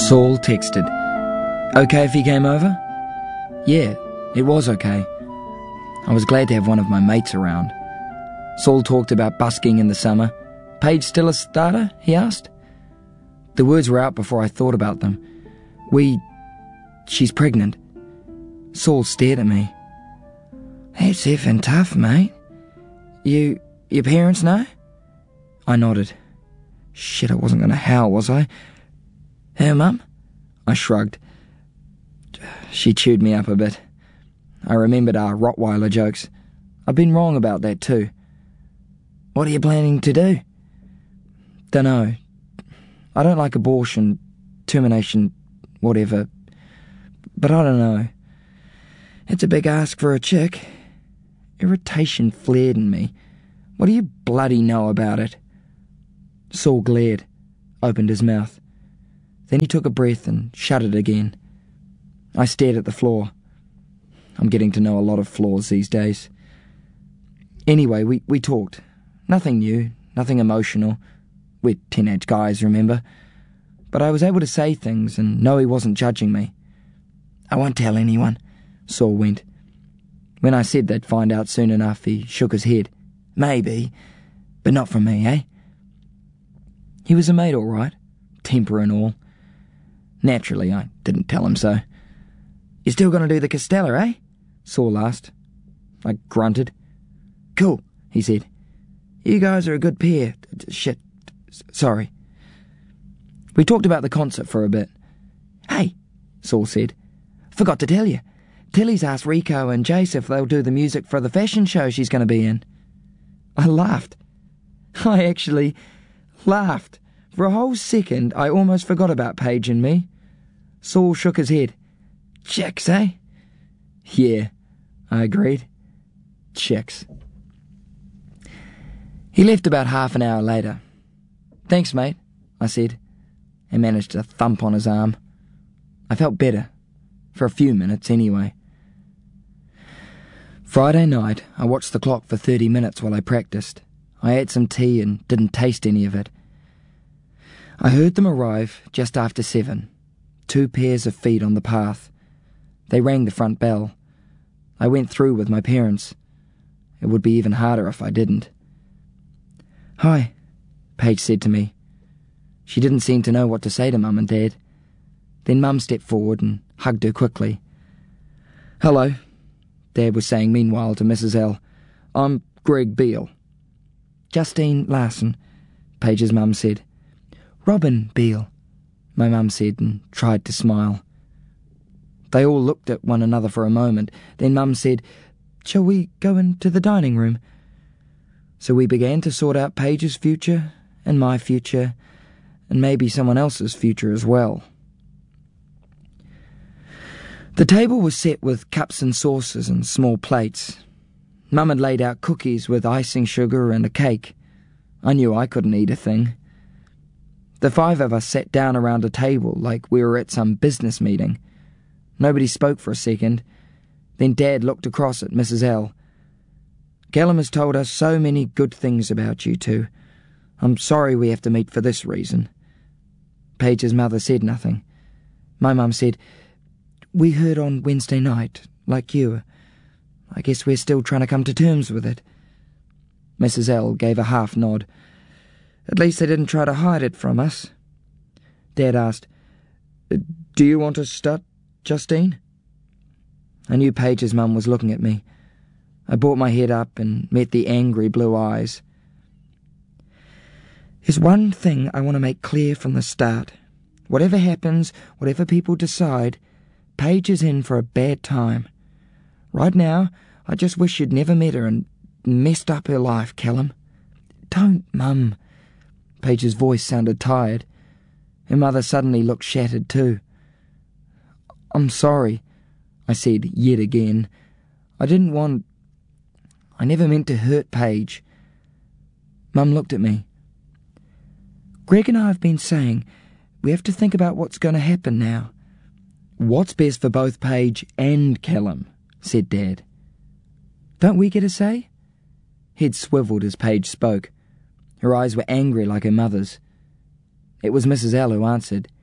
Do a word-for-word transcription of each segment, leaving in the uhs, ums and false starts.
Saul texted, "Okay if he came over?" Yeah, it was okay. I was glad to have one of my mates around. Saul talked about busking in the summer. "Paige still a starter?" he asked. The words were out before I thought about them. We... she's pregnant. Saul stared at me. "That's effing tough, mate. You... your parents know?" I nodded. Shit, I wasn't going to howl, was I? "Her mum?" I shrugged. She chewed me up a bit. I remembered our Rottweiler jokes. I'd been wrong about that too. "What are you planning to do?" "Dunno. I don't like abortion, termination, whatever. But I don't know. It's a big ask for a chick." Irritation flared in me. "What do you bloody know about it?" Saul glared, opened his mouth. Then he took a breath and shut it again. I stared at the floor. I'm getting to know a lot of floors these days. Anyway, we, we talked. Nothing new, nothing emotional. We're teenage guys, remember? But I was able to say things and know he wasn't judging me. "I won't tell anyone," Saul went. When I said they'd find out soon enough, he shook his head. "Maybe, but not from me, eh?" He was a mate all right, temper and all. Naturally, I didn't tell him so. "You still gonna do the Costello, eh?" Saul asked. I grunted. "Cool," he said. "You guys are a good pair. Shit, sorry." We talked about the concert for a bit. "Hey," Saul said, "forgot to tell you. Tilly's asked Rico and Jace if they'll do the music for the fashion show she's going to be in." I laughed. I actually laughed. For a whole second, I almost forgot about Paige and me. Saul shook his head. "Chicks, eh?" "Yeah," I agreed. "Chicks." He left about half an hour later. "Thanks, mate," I said, and managed a thump on his arm. I felt better. For a few minutes, anyway. Friday night, I watched the clock for thirty minutes while I practiced. I ate some tea and didn't taste any of it. I heard them arrive just after seven. Two pairs of feet on the path. They rang the front bell. I went through with my parents. It would be even harder if I didn't. "Hi," Paige said to me. She didn't seem to know what to say to Mum and Dad. Then Mum stepped forward and hugged her quickly. "Hello," Dad was saying meanwhile to Missus L. "I'm Greg Beale." "Justine Larson," Paige's mum said. "Robin Beale," my mum said and tried to smile. They all looked at one another for a moment. Then Mum said, "Shall we go into the dining room?" So we began to sort out Paige's future and my future and maybe someone else's future as well. The table was set with cups and saucers and small plates. Mum had laid out cookies with icing sugar and a cake. I knew I couldn't eat a thing. The five of us sat down around a table like we were at some business meeting. Nobody spoke for a second. Then Dad looked across at Missus L. "Callum has told us so many good things about you two. I'm sorry we have to meet for this reason." Paige's mother said nothing. My mum said, "We heard on Wednesday night, like you. I guess we're still trying to come to terms with it." Missus L gave a half nod. "At least they didn't try to hide it from us." Dad asked, "Do you want to start, Justine?" I knew Paige's mum was looking at me. I brought my head up and met the angry blue eyes. "There's one thing I want to make clear from the start. Whatever happens, whatever people decide, Paige is in for a bad time. Right now, I just wish you'd never met her and messed up her life, Callum." "Don't, Mum." Paige's voice sounded tired. Her mother suddenly looked shattered too. "I'm sorry," I said yet again. "I didn't want... I never meant to hurt Paige." Mum looked at me. "Greg and I have been saying we have to think about what's going to happen now." "What's best for both Paige and Callum," said Dad. "Don't we get a say?" Head swiveled as Paige spoke. Her eyes were angry like her mother's. It was Missus L who answered.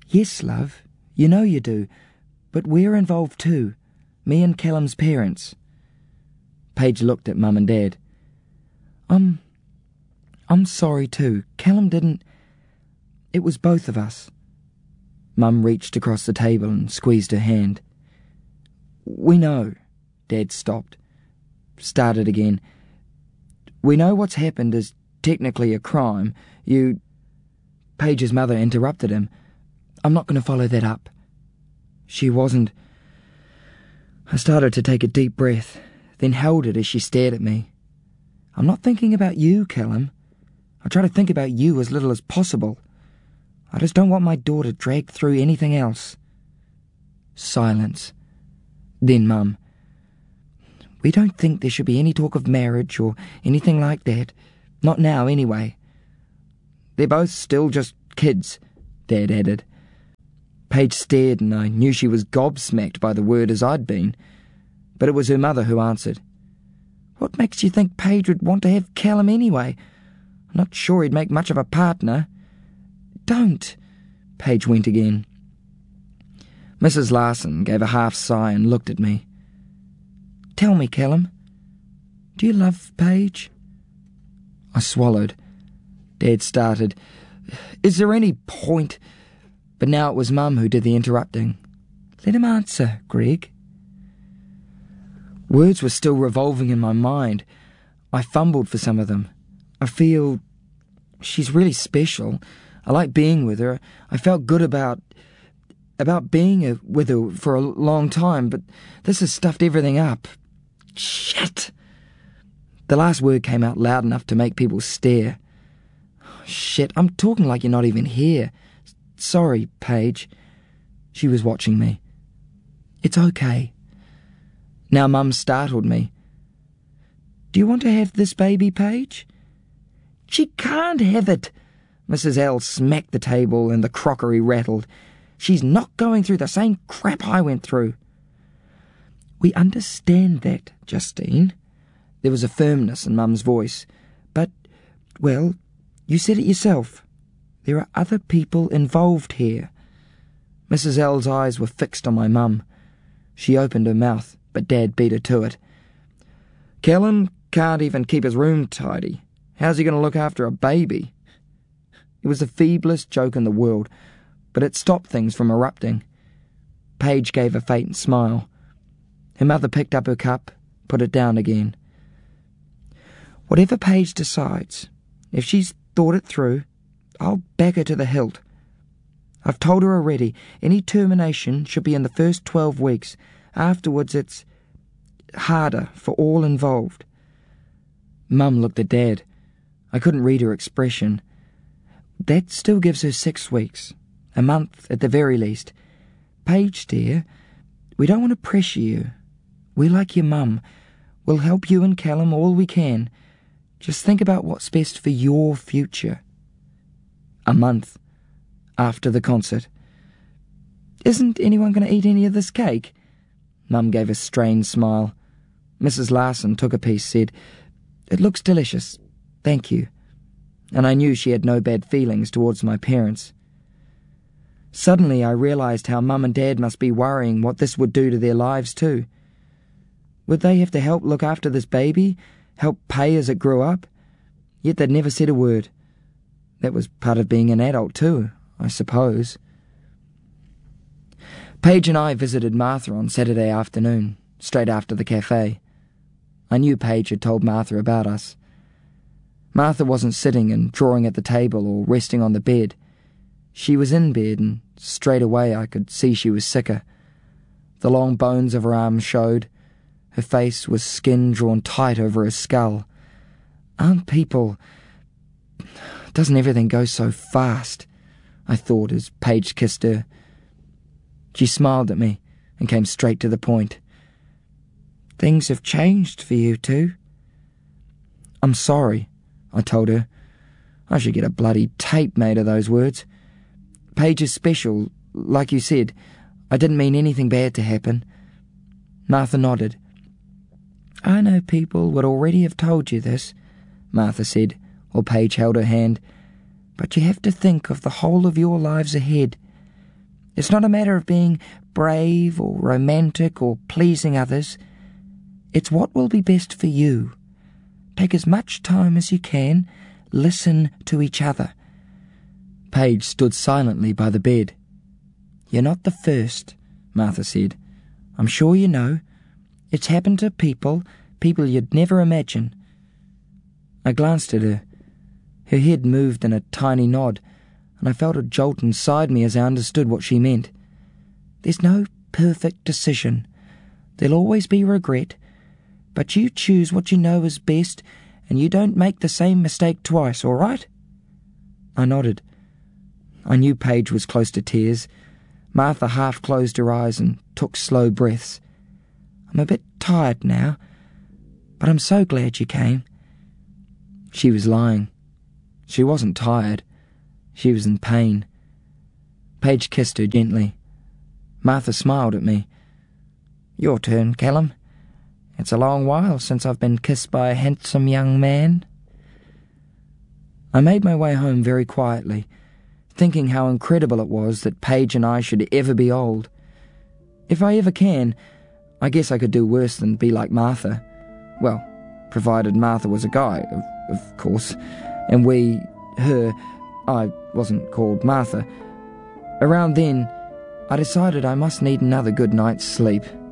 Yes, love, you know you do, but we're involved too, me and Callum's parents. Paige looked at Mum and Dad. I'm... I'm sorry too. Callum didn't... It was both of us. Mum reached across the table and squeezed her hand. We know. Dad stopped. Started again. We know what's happened is technically a crime. You... Paige's mother interrupted him. I'm not going to follow that up. She wasn't... I started to take a deep breath, then held it as she stared at me. I'm not thinking about you, Callum. I try to think about you as little as possible. I just don't want my daughter dragged through anything else. Silence. Then Mum. We don't think there should be any talk of marriage or anything like that. Not now, anyway. They're both still just kids, Dad added. Paige stared, and I knew she was gobsmacked by the word as I'd been. But it was her mother who answered. What makes you think Paige would want to have Callum anyway? I'm not sure he'd make much of a partner. Don't, Paige went again. Missus Larson gave a half sigh and looked at me. Tell me, Callum, do you love Paige? I swallowed. Dad started. Is there any point? But now it was Mum who did the interrupting. Let him answer, Greg. Words were still revolving in my mind. I fumbled for some of them. I feel... she's really special. I like being with her. I felt good about... about being a, with her for a long time, but this has stuffed everything up. Shit! The last word came out loud enough to make people stare. Shit, I'm talking like you're not even here. Sorry, Paige. She was watching me. It's okay. Now Mum startled me. Do you want to have this baby, Paige? She can't have it. Missus L smacked the table and the crockery rattled. She's not going through the same crap I went through. We understand that, Justine. There was a firmness in Mum's voice. But, well, you said it yourself. There are other people involved here. Missus L's eyes were fixed on my mum. She opened her mouth, but Dad beat her to it. Callum can't even keep his room tidy. How's he going to look after a baby? It was the feeblest joke in the world, but it stopped things from erupting. Paige gave a faint smile. Her mother picked up her cup, put it down again. Whatever Paige decides, if she's thought it through, I'll back her to the hilt. I've told her already, any termination should be in the first twelve weeks. Afterwards it's harder for all involved. Mum looked at Dad. I couldn't read her expression. That still gives her six weeks. A month at the very least. Paige, dear, we don't want to pressure you. We're like your mum. We'll help you and Callum all we can. Just think about what's best for your future. A month after the concert. Isn't anyone going to eat any of this cake? Mum gave a strained smile. Missus Larson took a piece, said, It looks delicious. Thank you. And I knew she had no bad feelings towards my parents. Suddenly I realised how Mum and Dad must be worrying what this would do to their lives too. Would they have to help look after this baby, help pay as it grew up? Yet they'd never said a word. That was part of being an adult too, I suppose. Paige and I visited Martha on Saturday afternoon, straight after the cafe. I knew Paige had told Martha about us. Martha wasn't sitting and drawing at the table or resting on the bed. She was in bed, and straight away I could see she was sicker. The long bones of her arms showed. Her face was skin drawn tight over her skull. Aren't people... Doesn't everything go so fast? I thought as Paige kissed her. She smiled at me and came straight to the point. Things have changed for you too. I'm sorry, I told her. I should get a bloody tape made of those words. Paige is special, like you said. I didn't mean anything bad to happen. Martha nodded. I know people would already have told you this, Martha said, while Paige held her hand, but you have to think of the whole of your lives ahead. It's not a matter of being brave or romantic or pleasing others. It's what will be best for you. Take as much time as you can. Listen to each other. Paige stood silently by the bed. You're not the first, Martha said. I'm sure you know. It's happened to people, people you'd never imagine. I glanced at her. Her head moved in a tiny nod, and I felt a jolt inside me as I understood what she meant. There's no perfect decision. There'll always be regret, but you choose what you know is best, and you don't make the same mistake twice, all right? I nodded. I knew Paige was close to tears. Martha half closed her eyes and took slow breaths. I'm a bit tired now, but I'm so glad you came. She was lying. She wasn't tired. She was in pain. Paige kissed her gently. Martha smiled at me. Your turn, Callum. It's a long while since I've been kissed by a handsome young man. I made my way home very quietly, thinking how incredible it was that Paige and I should ever be old. If I ever can, I guess I could do worse than be like Martha. Well, provided Martha was a guy, of, of course, and we, her, I wasn't called Martha. Around then, I decided I must need another good night's sleep.